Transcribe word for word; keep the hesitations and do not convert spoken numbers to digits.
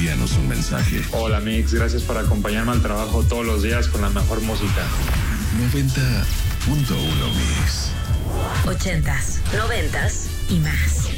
envíanos un mensaje. Hola Mix, gracias por acompañarme al trabajo todos los días con la mejor música. noventa punto uno Mix. Ochentas, noventas y más.